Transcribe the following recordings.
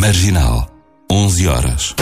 Marginal, 11 horas.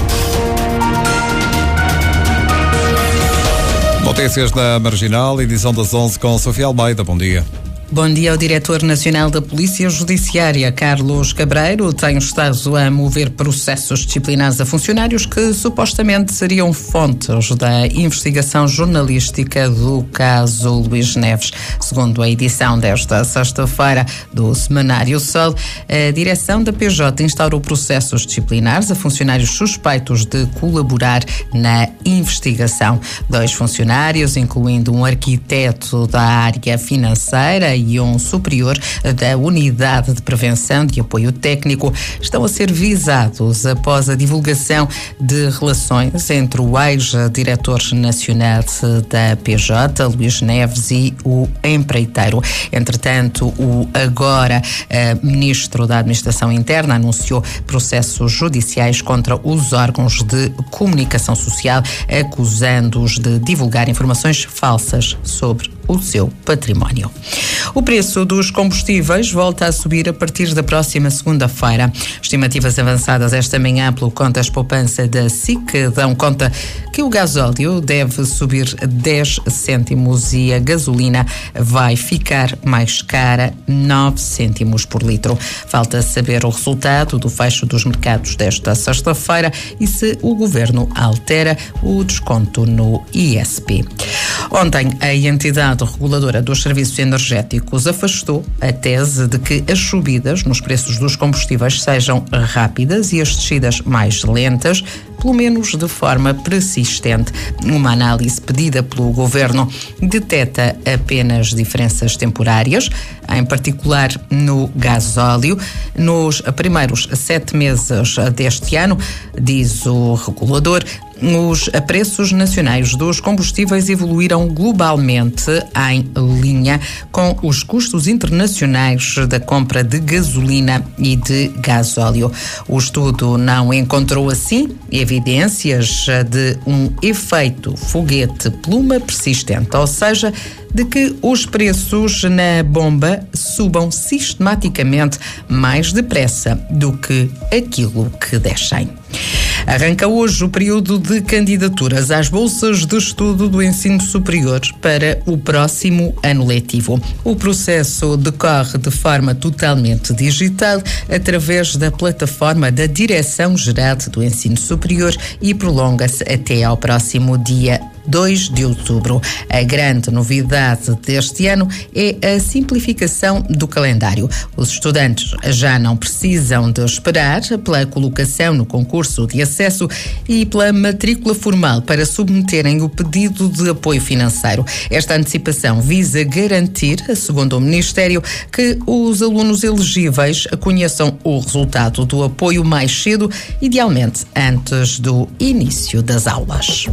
Notícias da Marginal, edição das 11 com Sofia Almeida. Bom dia. Bom dia ao Diretor Nacional da Polícia Judiciária, Carlos Cabreiro. Tem estado a mover processos disciplinares a funcionários que supostamente seriam fontes da investigação jornalística do caso Luís Neves. Segundo a edição desta sexta-feira do Semanário Sol, a direção da PJ instaurou processos disciplinares a funcionários suspeitos de colaborar na investigação. 2 funcionários, incluindo um arquiteto da área financeira e um superior da Unidade de Prevenção de Apoio Técnico, estão a ser visados após a divulgação de relações entre o ex-diretor nacional da PJ, Luís Neves, e o empreiteiro. Entretanto, o agora ministro da Administração Interna anunciou processos judiciais contra os órgãos de comunicação social, acusando-os de divulgar informações falsas sobre o seu património. O preço dos combustíveis volta a subir a partir da próxima segunda-feira. Estimativas avançadas esta manhã pelo Contas Poupança da SIC dão conta que o gasóleo deve subir 10 cêntimos e a gasolina vai ficar mais cara, 9 cêntimos por litro. Falta saber o resultado do fecho dos mercados desta sexta-feira e se o Governo altera o desconto no ISP. Ontem, a entidade reguladora dos serviços energéticos afastou a tese de que as subidas nos preços dos combustíveis sejam rápidas e as descidas mais lentas, pelo menos de forma persistente. Uma análise pedida pelo Governo detecta apenas diferenças temporárias, em particular no gasóleo. Nos primeiros 7 meses deste ano, diz o regulador, os preços nacionais dos combustíveis evoluíram globalmente em linha com os custos internacionais da compra de gasolina e de gasóleo. O estudo não encontrou, assim, evidências de um efeito foguete-pluma persistente, ou seja, de que os preços na bomba subam sistematicamente mais depressa do que aquilo que descem. Arranca hoje o período de candidaturas às bolsas de estudo do ensino superior para o próximo ano letivo. O processo decorre de forma totalmente digital através da plataforma da Direção-Geral do Ensino Superior e prolonga-se até ao próximo dia 2 de outubro. A grande novidade deste ano é a simplificação do calendário. Os estudantes já não precisam de esperar pela colocação no concurso de acesso e pela matrícula formal para submeterem o pedido de apoio financeiro. Esta antecipação visa garantir, segundo o Ministério, que os alunos elegíveis conheçam o resultado do apoio mais cedo, idealmente antes do início das aulas.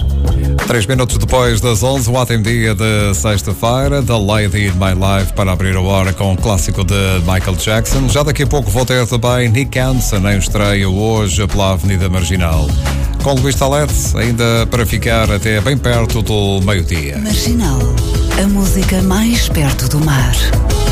3 minutos depois das 11, o ótimo dia de sexta-feira, The Lady in My Life, para abrir a hora com o clássico de Michael Jackson. Já daqui a pouco vou ter também Nick Hansen em estreia hoje pela Avenida Marginal. Com Luís Talete, ainda para ficar até bem perto do meio-dia. Marginal, a música mais perto do mar.